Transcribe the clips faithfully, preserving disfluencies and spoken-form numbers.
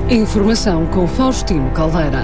Informação com Faustino Caldeira.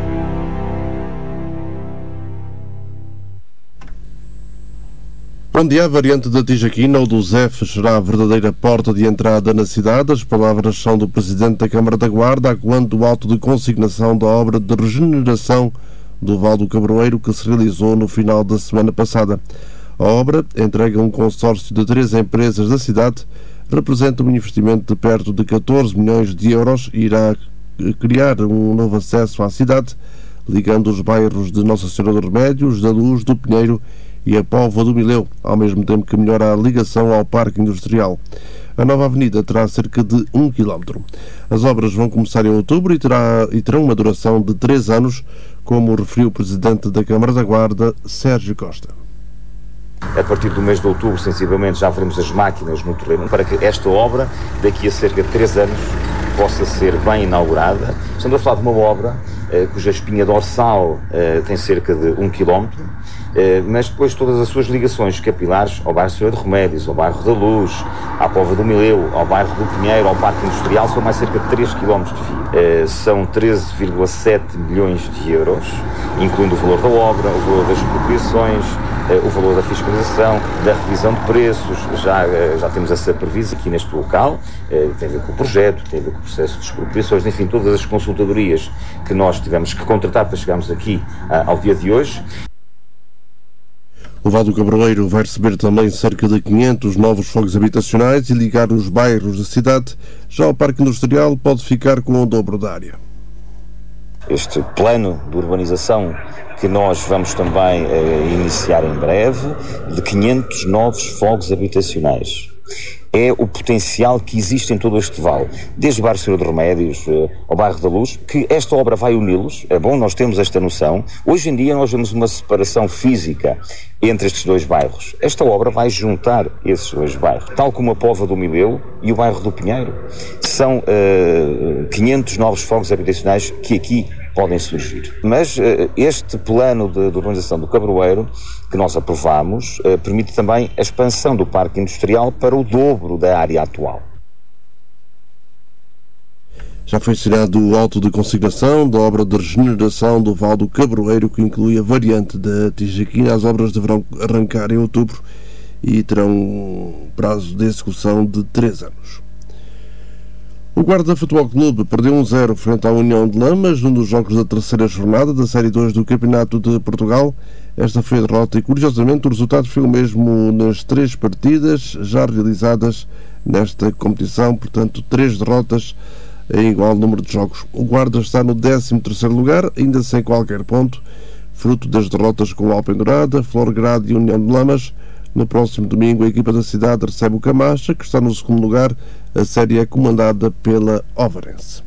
Bom dia. A variante da Tijaquina ou do Zef será a verdadeira porta de entrada na cidade. As palavras são do Presidente da Câmara da Guarda, acolhendo o auto de consignação da obra de regeneração do Val do Cabroeiro que se realizou no final da semana passada. A obra, entregue a um consórcio de três empresas da cidade, representa um investimento de perto de catorze milhões de euros e irá criar um novo acesso à cidade, ligando os bairros de Nossa Senhora dos Remédios, da Luz, do Pinheiro e a Póvoa do Mileu, ao mesmo tempo que melhora a ligação ao Parque Industrial. A nova avenida terá cerca de um quilómetro. As obras vão começar em outubro e, terá, e terão uma duração de três anos, como referiu o Presidente da Câmara da Guarda, Sérgio Costa. A partir do mês de outubro, sensivelmente, já veremos as máquinas no terreno para que esta obra, daqui a cerca de três anos, possa ser bem inaugurada. Estamos a falar de uma obra eh, cuja espinha dorsal eh, tem cerca de um quilómetro, eh, mas depois todas as suas ligações capilares ao bairro Senhora de Remédios, ao bairro da Luz, à Póvoa do Mileu, ao bairro do Pinheiro, ao Parque Industrial, são mais cerca de três quilómetros de fio. Eh, são treze vírgula sete milhões de euros, incluindo o valor da obra, o valor das expropriações, o valor da fiscalização, da revisão de preços. Já, já temos essa previsão aqui neste local, tem a ver com o projeto, tem a ver com o processo de expropriações, enfim, todas as consultadorias que nós tivemos que contratar para chegarmos aqui ao dia de hoje. O Val do Cabroeiro vai receber também cerca de quinhentos novos fogos habitacionais e ligar os bairros da cidade. Já o Parque Industrial pode ficar com o dobro da área. Este plano de urbanização que nós vamos também eh, iniciar em breve, de quinhentos novos fogos habitacionais. É o potencial que existe em todo este vale, desde o bairro Senhora de Remédios eh, ao bairro da Luz, que esta obra vai uni-los. É bom nós termos esta noção. Hoje em dia nós vemos uma separação física entre estes dois bairros. Esta obra vai juntar esses dois bairros, tal como a Póvoa do Mileu e o bairro do Pinheiro. São eh, quinhentos novos fogos habitacionais que aqui podem surgir. Mas uh, este plano de, de urbanização do Cabroeiro, que nós aprovamos, uh, permite também a expansão do Parque Industrial para o dobro da área atual. Já foi assinado o auto de consignação da obra de regeneração do Val do Cabroeiro, que inclui a variante da Tijaquina. As obras deverão arrancar em outubro e terão um prazo de execução de três anos. O Guarda Futebol Clube perdeu um zero frente à União de Lamas num dos jogos da terceira jornada da Série dois do Campeonato de Portugal. Esta foi a derrota e, curiosamente, o resultado foi o mesmo nas três partidas já realizadas nesta competição, portanto, três derrotas em igual número de jogos. O Guarda está no décimo terceiro lugar, ainda sem qualquer ponto, fruto das derrotas com o Alpendurada, Florgrado e União de Lamas. No próximo domingo, a equipa da cidade recebe o Camacha, que está no segundo lugar. A série é comandada pela Ovarense.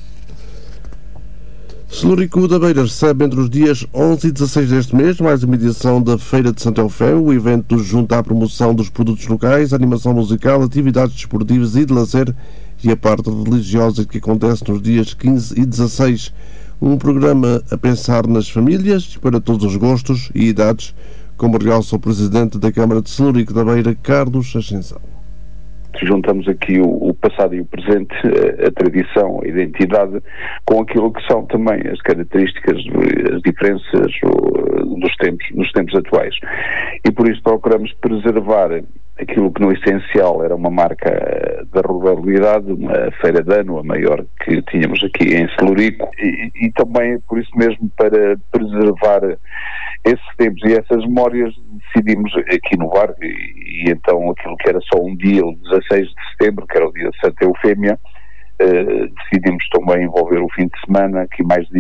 Celurico da Beira recebe entre os dias onze e dezasseis deste mês mais uma edição da Feira de Santo Eufémio. O evento junta à promoção dos produtos locais, animação musical, atividades desportivas e de lazer e a parte religiosa que acontece nos dias quinze e dezasseis. Um programa a pensar nas famílias, para todos os gostos e idades, como realça o Presidente da Câmara de Celurico da Beira, Carlos Ascensão. Juntamos aqui o, o passado e o presente, a, a tradição, a identidade, com aquilo que são também as características, as diferenças o, dos tempos, nos tempos atuais. E por isso procuramos preservar aquilo que no essencial era uma marca da ruralidade, uma feira de ano, a maior que tínhamos aqui em Celurico, e, e também por isso mesmo para preservar esses tempos e essas memórias decidimos aqui inovar e, e então aquilo que era só um dia, o dezasseis de setembro, que era o dia de Santa Eufémia, eh, decidimos também envolver o fim de semana, aqui mais dias.